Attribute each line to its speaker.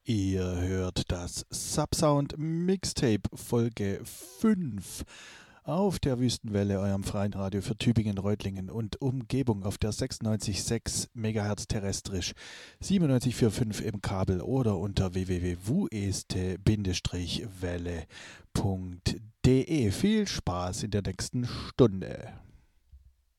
Speaker 1: Ihr hört das Subsound Mixtape Folge 5 auf der Wüstenwelle, eurem freien Radio für Tübingen, Reutlingen und Umgebung auf der 96,6 MHz terrestrisch, 97,45 im Kabel oder unter www.wueste-welle.de. Viel Spaß in der nächsten Stunde.